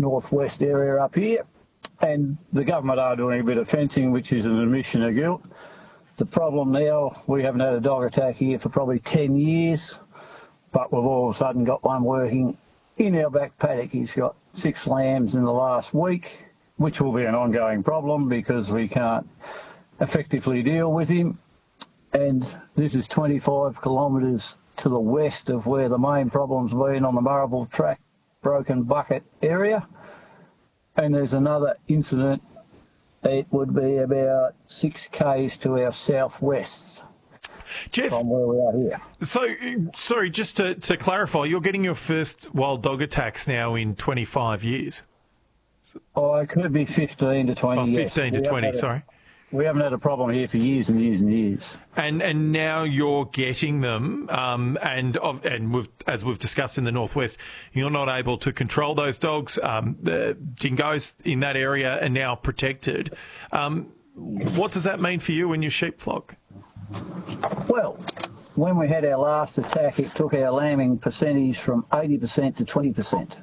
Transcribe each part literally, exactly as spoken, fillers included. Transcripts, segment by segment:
northwest area up here, and the government are doing a bit of fencing, which is an admission of guilt. The problem now, we haven't had a dog attack here for probably ten years, but we've all of a sudden got one working in our back paddock. He's got six lambs in the last week, which will be an ongoing problem because we can't effectively deal with him. And this is twenty-five kilometres to the west of where the main problem's been on the Marrable Track, Broken Bucket area. And there's another incident, it would be about six k's to our southwest. Jeff, from where we are here. So, sorry, just to, to clarify, you're getting your first wild dog attacks now in twenty-five years? Oh, it could be fifteen to twenty. Oh, fifteen yes. to twenty, sorry. We haven't had a problem here for years and years and years. And and now you're getting them, um, and of, and we've, as we've discussed in the northwest, you're not able to control those dogs. Um, the dingoes in that area are now protected. Um, what does that mean for you and your sheep flock? Well, when we had our last attack, it took our lambing percentage from eighty percent to twenty percent.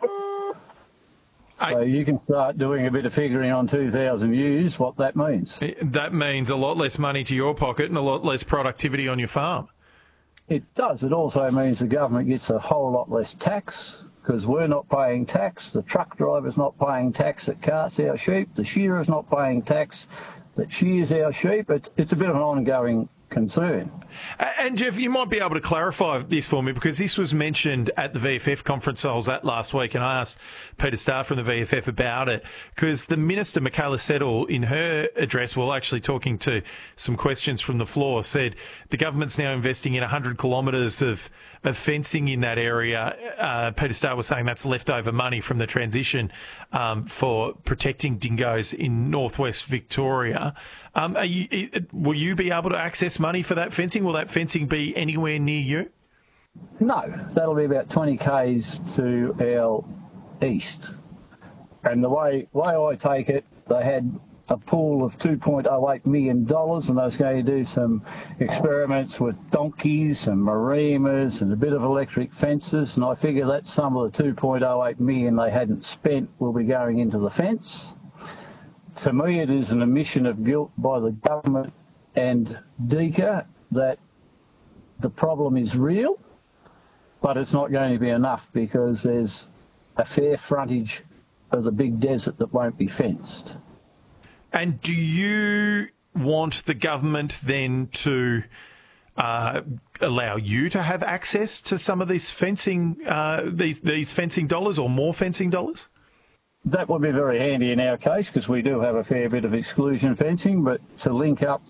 So I, you can start doing a bit of figuring on two thousand ewes what that means. That means a lot less money to your pocket and a lot less productivity on your farm. It does. It also means the government gets a whole lot less tax because we're not paying tax. The truck driver's not paying tax that carts our sheep. The shearer's not paying tax that shears our sheep. It's, it's a bit of an ongoing concern. And Jeff, you might be able to clarify this for me because this was mentioned at the V F F conference I was at last week, and I asked Peter Starr from the V F F about it because the Minister, Michaela Settle, in her address, while actually talking to some questions from the floor, said the government's now investing in one hundred kilometres of, of fencing in that area. Uh, Peter Starr was saying that's leftover money from the transition um, for protecting dingoes in northwest Victoria. Um, are you, will you be able to access money for that fencing? Will that fencing be anywhere near you? No, that'll be about twenty k's to our east. And the way, way I take it, they had a pool of two point oh eight million dollars and they was going to do some experiments with donkeys and marimas and a bit of electric fences, and I figure that some of the two point oh eight million dollars they hadn't spent will be going into the fence. To me, it is an admission of guilt by the government and DECA that the problem is real, but it's not going to be enough because there's a fair frontage of the big desert that won't be fenced. And do you want the government then to uh, allow you to have access to some of these fencing, uh, these these fencing dollars or more fencing dollars? That would be very handy in our case because we do have a fair bit of exclusion fencing, but to link up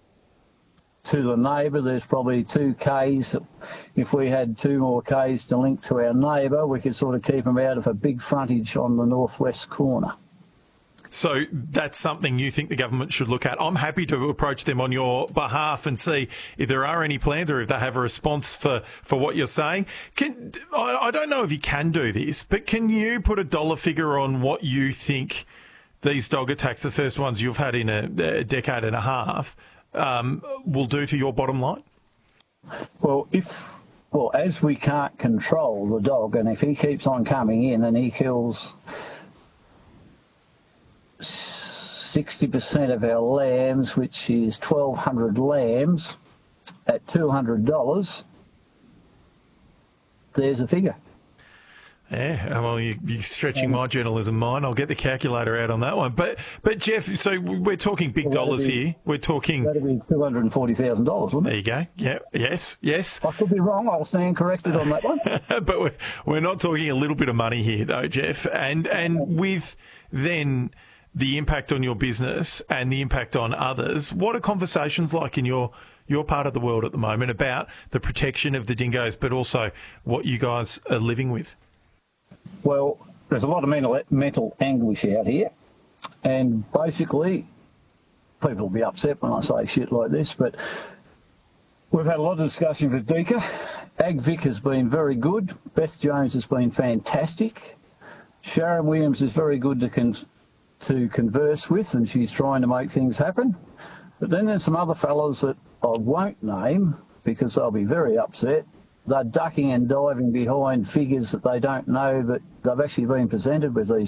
to the neighbour, there's probably two k's. If we had two more k's to link to our neighbour, we could sort of keep them out of a big frontage on the northwest corner. So that's something you think the government should look at. I'm happy to approach them on your behalf and see if there are any plans or if they have a response for, for what you're saying. Can, I, I don't know if you can do this, but can you put a dollar figure on what you think these dog attacks, the first ones you've had in a, a decade and a half, um, will do to your bottom line? Well, if well, as we can't control the dog, and if he keeps on coming in and he kills sixty percent of our lambs, which is twelve hundred lambs, at two hundred dollars, there's a figure. Yeah, well, you, you're stretching my journalism mind. I'll get the calculator out on that one. But, but Jeff, so we're talking big well, dollars be, here. We're talking... That'd be two hundred forty thousand dollars, wouldn't it? There you go. Yeah, yes, yes. I could be wrong. I'll stand corrected on that one. But we're, we're not talking a little bit of money here, though, Jeff. And, and with then the impact on your business and the impact on others, what are conversations like in your your part of the world at the moment about the protection of the dingoes, but also what you guys are living with? Well, there's a lot of mental mental anguish out here, and basically people will be upset when I say shit like this, but we've had a lot of discussion with DECA. AgVic has been very good. Beth Jones has been fantastic. Sharon Williams is very good to con to converse with, and she's trying to make things happen. But then there's some other fellas that I won't name because they'll be very upset. They're ducking and diving behind figures that they don't know, but they've actually been presented with these